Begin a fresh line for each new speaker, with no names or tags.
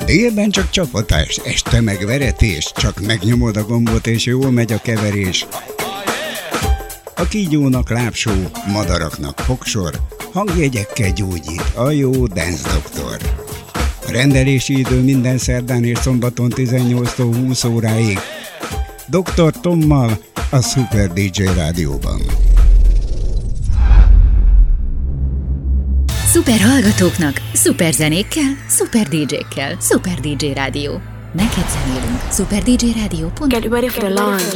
Délben csak csapatás, este meg veretés, csak megnyomod a gombot és jól megy a keverés. A kígyónak lábsó, madaraknak fogsor, hangjegyekkel gyógyít a jó Dance Doktor. A rendelési idő minden szerdán és szombaton 18-tól 20 óráig. Dr. Tommal a Super DJ Rádióban.
Szuper hallgatóknak, szuper zenékkel, szuper DJ-kkel, Super DJ Rádió. Neked zenélünk, superdjradio.hu.
Get ready for the launch.